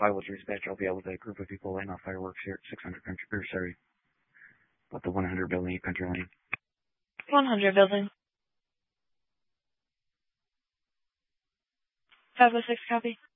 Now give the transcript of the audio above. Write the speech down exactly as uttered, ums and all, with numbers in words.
five oh three dispatch, I'll be able to a group of people laying off fireworks here at six hundred country, or sorry, about the one hundred building at Country Lane. one hundred building. five oh six copy.